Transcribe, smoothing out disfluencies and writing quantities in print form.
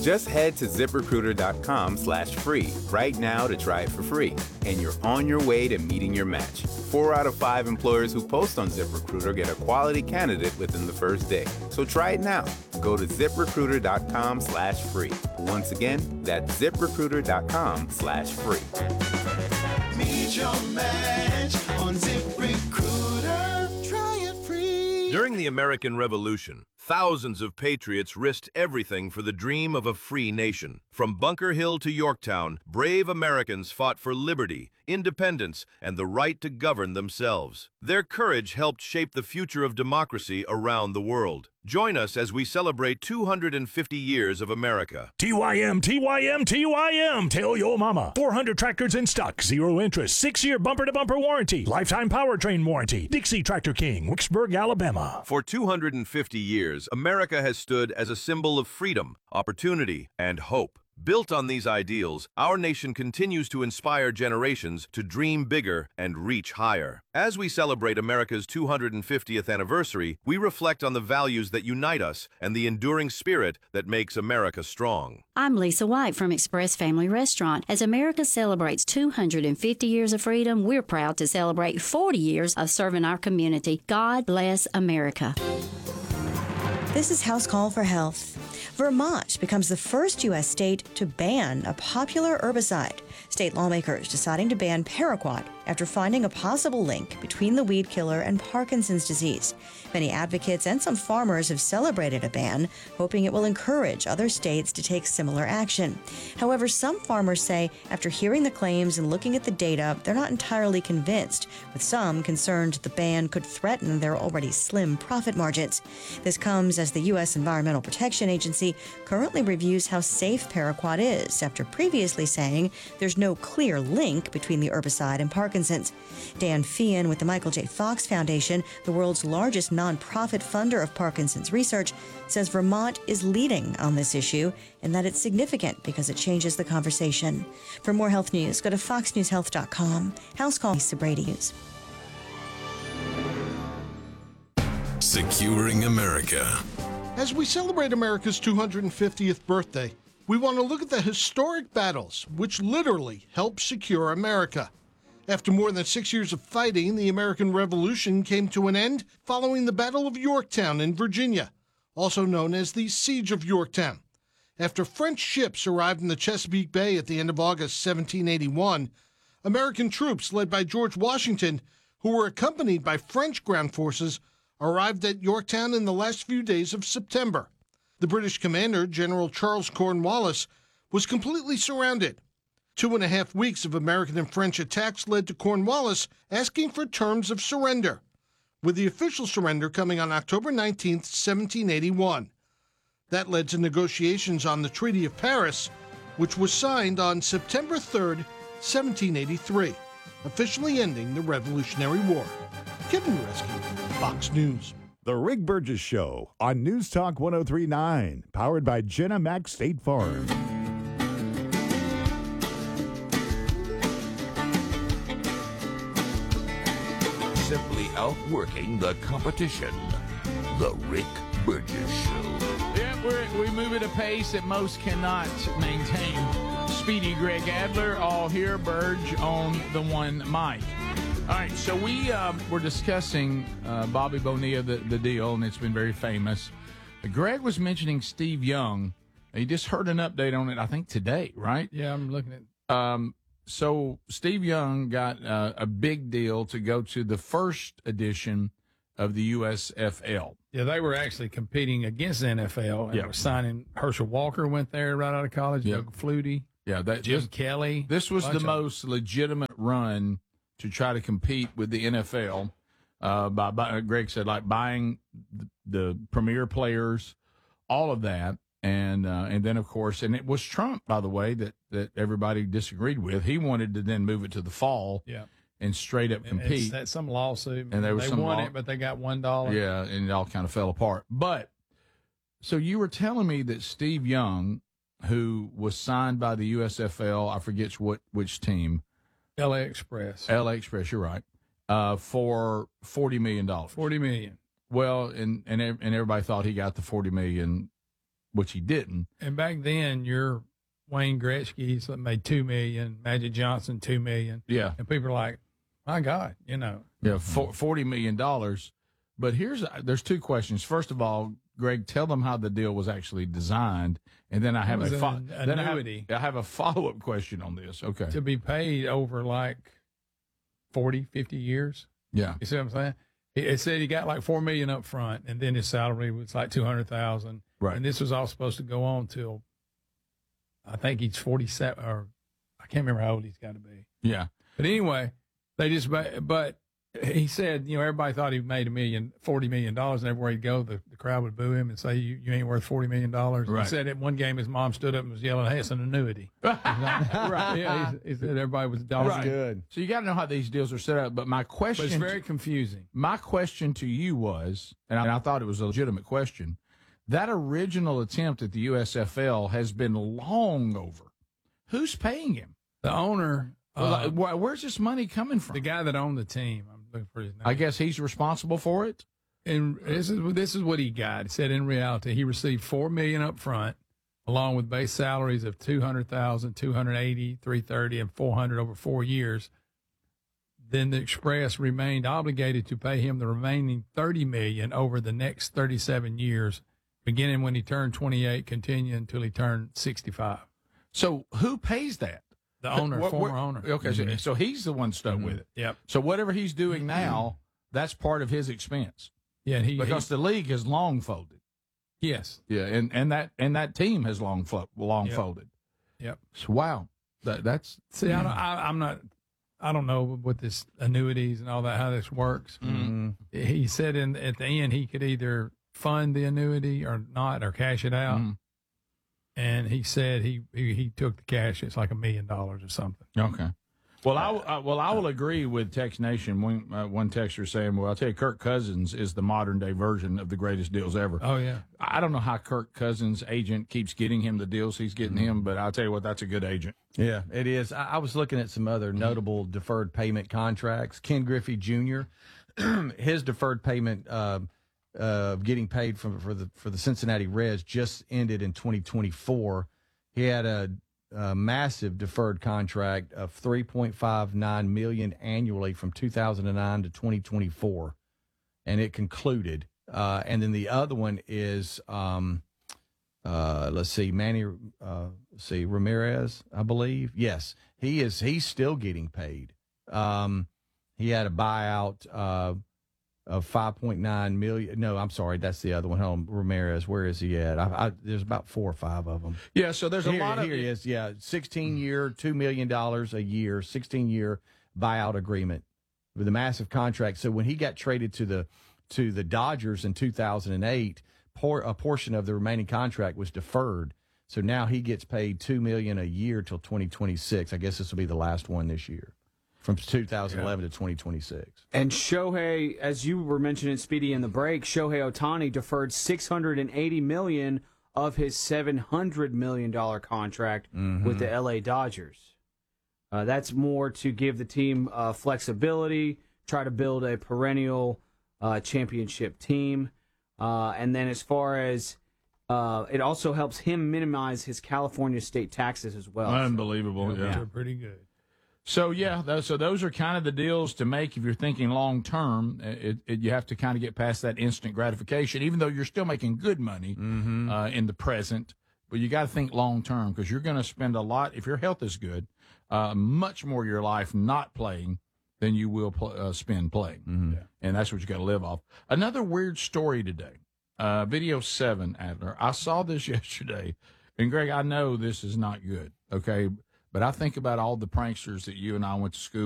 Just head to ZipRecruiter.com/free right now to try it for free, and you're on your way to meeting your match. 4 out of 5 employers who post on ZipRecruiter get a quality candidate within the first day. So try it now. Go to ZipRecruiter.com/free. Once again, that's ZipRecruiter.com/free. Meet your match on ZipRecruiter. Try it free. During the American Revolution, thousands of patriots risked everything for the dream of a free nation. From Bunker Hill to Yorktown, brave Americans fought for liberty, independence, and the right to govern themselves. Their courage helped shape the future of democracy around the world. Join us as we celebrate 250 years of America. TYM, TYM, TYM. Tell your mama. 400 tractors in stock, 0 interest, 6-year bumper-to-bumper warranty, lifetime powertrain warranty. Dixie Tractor King, Wicksburg, Alabama. For 250 years, America has stood as a symbol of freedom, opportunity, and hope. Built on these ideals, our nation continues to inspire generations to dream bigger and reach higher. As we celebrate America's 250th anniversary, we reflect on the values that unite us and the enduring spirit that makes America strong. I'm Lisa White from Express Family Restaurant. As America celebrates 250 years of freedom, we're proud to celebrate 40 years of serving our community. God bless America. This is House Call for Health. Vermont becomes the first U.S. state to ban a popular herbicide. State lawmakers deciding to ban paraquat after finding a possible link between the weed killer and Parkinson's disease. Many advocates and some farmers have celebrated a ban, hoping it will encourage other states to take similar action. However, some farmers say after hearing the claims and looking at the data, they're not entirely convinced, with some concerned the ban could threaten their already slim profit margins. This comes as the U.S. Environmental Protection Agency currently reviews how safe paraquat is, after previously saying there's no clear link between the herbicide and Parkinson's. Dan Feehan with the Michael J. Fox Foundation, the world's largest nonprofit funder of Parkinson's research, says Vermont is leading on this issue and that it's significant because it changes the conversation. For more health news, go to foxnewshealth.com. House Call Lisa Brady News. Securing America. As we celebrate America's 250th birthday, we want to look at the historic battles which literally helped secure America. After more than 6 years of fighting, the American Revolution came to an end following the Battle of Yorktown in Virginia, also known as the Siege of Yorktown. After French ships arrived in the Chesapeake Bay at the end of August 1781, American troops led by George Washington, who were accompanied by French ground forces, arrived at Yorktown in the last few days of September. The British commander, General Charles Cornwallis, was completely surrounded. 2.5 weeks of American and French attacks led to Cornwallis asking for terms of surrender, with the official surrender coming on October 19, 1781. That led to negotiations on the Treaty of Paris, which was signed on September 3, 1783, officially ending the Revolutionary War. Kevin Rescue, Fox News. The Rick Burgess Show on News Talk 103.9, powered by Jenna Mac State Farm. Simply outworking the competition. The Rick Burgess Show. Yeah, we move at a pace that most cannot maintain. Speedy Greg Adler, all here, Burge on the one mic. All right, so we were discussing Bobby Bonilla, the deal, and it's been very famous. Greg was mentioning Steve Young. He just heard an update on it, I think, today, right? Yeah, I'm looking at So Steve Young got a big deal to go to the first edition of the USFL. Yeah, they were actually competing against the NFL. And were signing. Herschel Walker went there right out of college. Doug Flutie. Yeah, Jim Kelly. This was the most legitimate run to try to compete with the NFL. By Greg said, like buying the premier players, all of that. And then, of course, and it was Trump, by the way, that everybody disagreed with. He wanted to then move it to the fall and straight up compete. That's some lawsuit. And they won it, but they got $1. Yeah, and it all kind of fell apart. But, so you were telling me that Steve Young, who was signed by the USFL, I forget which team. LA Express. LA Express, you're right, for $40 million. $40 million. Well, and everybody thought he got the $40 million which he didn't. And back then, your Wayne Gretzky's made $2 million, Magic Johnson $2 million. Yeah. And people are like, my God, you know. Yeah, $40 million. But there's two questions. First of all, Greg, tell them how the deal was actually designed, and then I have annuity. I have a follow-up question on this. Okay. To be paid over like 40, 50 years. Yeah. You see what I'm saying? It said he got like $4 million up front, and then his salary was like $200,000. Right. And this was all supposed to go on till I think he's 47, or I can't remember how old he's got to be. Yeah. But anyway, but he said, you know, everybody thought he made $40 million, and everywhere he'd go, the crowd would boo him and say, you ain't worth $40 million. Right. He said at one game his mom stood up and was yelling, hey, it's an annuity. Right. Yeah, he said everybody was dollars. Right. Good. So you got to know how these deals are set up. But my question, it's very confusing. My question to you was, and I thought it was a legitimate question, that original attempt at the USFL has been long over. Who's paying him? The owner. Where's this money coming from? The guy that owned the team. I'm looking for his name. I guess he's responsible for it. And this is what he got. He said in reality he received $4 million up front, along with base salaries of $200,000, $280,000, $330,000, and $400,000 over 4 years. Then the Express remained obligated to pay him the remaining $30 million over the next 37 years, beginning when he turned 28, continuing until he turned 65. So who pays that? The owner, former owner. Okay, so he's the one stuck with it. Yep. So whatever he's doing now, that's part of his expense. Yeah, because the league has long folded. Yes. Yeah, and that team has long folded. Yep. So, wow, that's see. I don't know what this annuities and all that, how this works. Mm-hmm. He said at the end he could either fund the annuity or not, or cash it out. Mm-hmm. And he said he took the cash. It's like $1 million or something. Okay. Well, I will agree with Tex Nation. One texter saying, "Well, I'll tell you, Kirk Cousins is the modern day version of the greatest deals ever." Oh yeah. I don't know how Kirk Cousins' agent keeps getting him the deals he's getting him, but I'll tell you what, that's a good agent. Yeah, it is. I was looking at some other notable deferred payment contracts. Ken Griffey Jr., his deferred payment getting paid for the Cincinnati Reds just ended in 2024. He had a massive deferred contract of $3.59 million annually from 2009 to 2024, and it concluded. And then the other one is let's see, Ramirez, I believe. Yes, he's still getting paid. He had a buyout of $5.9 million. No, I'm sorry, that's the other one. Hold on, Ramirez, where is he at? There's about 4 or 5 of them. Yeah, so there's a lot of... Here he is, yeah, 16-year, $2 million a year, 16-year buyout agreement with a massive contract. So when he got traded to the Dodgers in 2008, a portion of the remaining contract was deferred. So now he gets paid $2 million a year till 2026. I guess this will be the last one this year. From 2011 to 2026. And Shohei, as you were mentioning, Speedy, in the break, Shohei Ohtani deferred $680 million of his $700 million contract with the LA Dodgers. That's more to give the team flexibility, try to build a perennial championship team. And then as far as it also helps him minimize his California state taxes as well. Unbelievable. So, they're pretty good. So, those are kind of the deals to make if you're thinking long-term. You have to kind of get past that instant gratification, even though you're still making good money in the present. But you got to think long-term because you're going to spend a lot, if your health is good, much more of your life not playing than you will spend playing. Mm-hmm. Yeah. And that's what you got to live off. Another weird story today. Video 7, Adler. I saw this yesterday. And, Greg, I know this is not good, okay? But I think about all the pranksters that you and I went to school